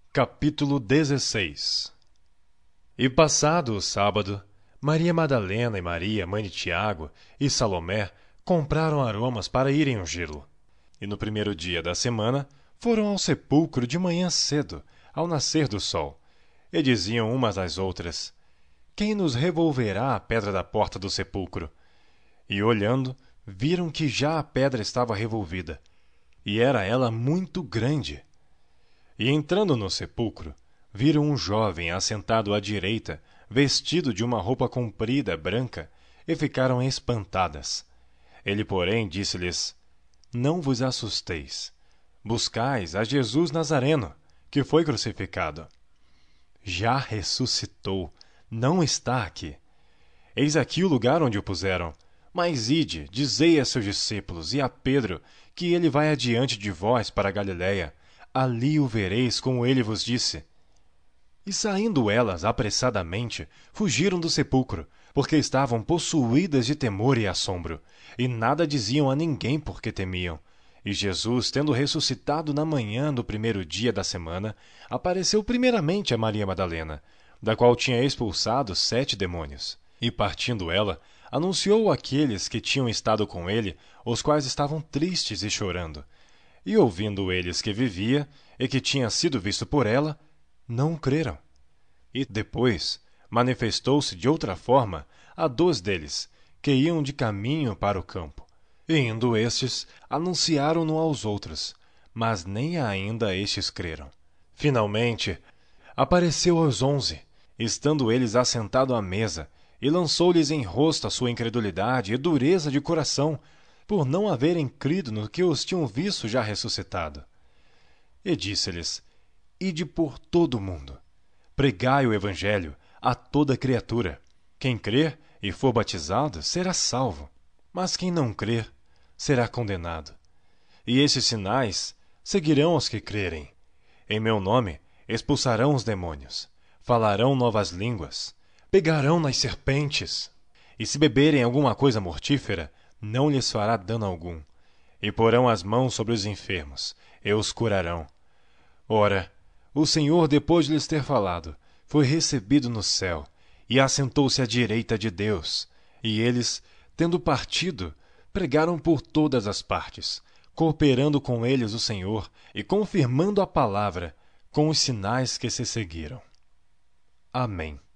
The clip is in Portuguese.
Capítulo 16. E passado o sábado, Maria Madalena e Maria, mãe de Tiago, e Salomé compraram aromas para irem ungí-lo. E no primeiro dia da semana foram ao sepulcro de manhã cedo, ao nascer do sol, e diziam umas às outras: Quem nos revolverá a pedra da porta do sepulcro? E olhando, viram que já a pedra estava revolvida, e era ela muito grande. E entrando no sepulcro, viram um jovem assentado à direita, vestido de uma roupa comprida branca, e ficaram espantadas. Ele, porém, disse-lhes: Não vos assusteis. Buscais a Jesus Nazareno, que foi crucificado. Já ressuscitou, não está aqui. Eis aqui o lugar onde o puseram. Mas ide, dizei a seus discípulos e a Pedro, que ele vai adiante de vós para a Galiléia. Ali o vereis como ele vos disse. E saindo elas apressadamente, fugiram do sepulcro, porque estavam possuídas de temor e assombro, e nada diziam a ninguém porque temiam. E Jesus, tendo ressuscitado na manhã do primeiro dia da semana, apareceu primeiramente a Maria Madalena, da qual tinha expulsado 7 demônios. E partindo ela, anunciou àqueles que tinham estado com ele, os quais estavam tristes e chorando. E ouvindo eles que vivia, e que tinha sido visto por ela, não creram. E depois manifestou-se de outra forma a 2 deles, que iam de caminho para o campo. E indo estes, anunciaram-no aos outros, mas nem ainda estes creram. Finalmente, apareceu aos 11, estando eles assentados à mesa, e lançou-lhes em rosto a sua incredulidade e dureza de coração, por não haverem crido no que os tinham visto já ressuscitado. E disse-lhes: Ide por todo o mundo, pregai o evangelho a toda criatura. Quem crer e for batizado será salvo, mas quem não crer será condenado. E esses sinais seguirão os que crerem. Em meu nome expulsarão os demônios, falarão novas línguas, pegarão nas serpentes, e se beberem alguma coisa mortífera, não lhes fará dano algum. E porão as mãos sobre os enfermos, e os curarão. Ora, o Senhor, depois de lhes ter falado, foi recebido no céu, e assentou-se à direita de Deus. E eles, tendo partido, pregaram por todas as partes, cooperando com eles o Senhor e confirmando a palavra com os sinais que se seguiram. Amém.